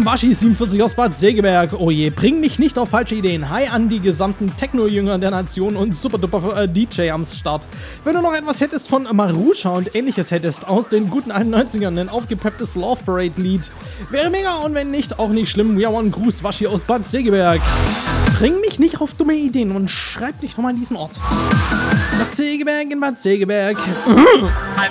Waschi47 aus Bad Segeberg. Oh je, bring mich nicht auf falsche Ideen. Hi an die gesamten Techno-Jünger der Nation und super-duper DJ am Start. Wenn du noch etwas hättest von Marusha und ähnliches hättest aus den guten alten 90ern, ein aufgepepptes Love Parade-Lied, wäre mega und wenn nicht, auch nicht schlimm. We are one Gruß, Waschi aus Bad Segeberg. Bring mich nicht auf dumme Ideen und schreib dich nochmal an diesen Ort. Bad Segeberg in Bad Segeberg. Ein